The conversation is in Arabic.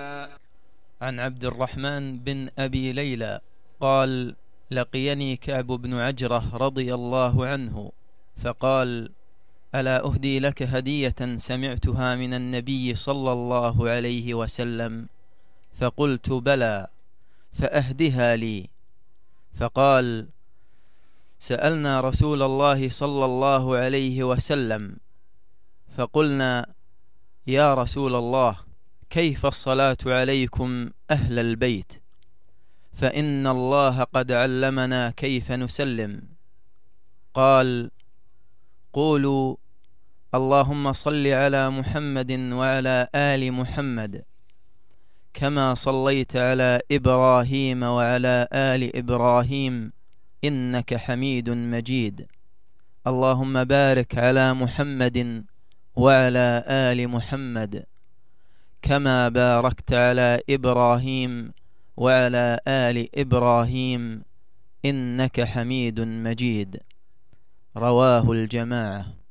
عنهما. عن عبد الرحمن بن أبي ليلى قال: لقيني كعب بن عجرة رضي الله عنه فقال: ألا أهدي لك هدية سمعتها من النبي صلى الله عليه وسلم؟ فقلت: بلى، فأهدها لي. فقال: سألنا رسول الله صلى الله عليه وسلم فقلنا: يا رسول الله، كيف الصلاة عليكم أهل البيت؟ فإن الله قد علمنا كيف نسلم. قال: قولوا: اللهم صل على محمد وعلى آل محمد كما صليت على إبراهيم وعلى آل إبراهيم إنك حميد مجيد. اللهم بارك على محمد وعلى آل محمد كما باركت على إبراهيم وعلى آل إبراهيم إنك حميد مجيد. رواه الجماعة.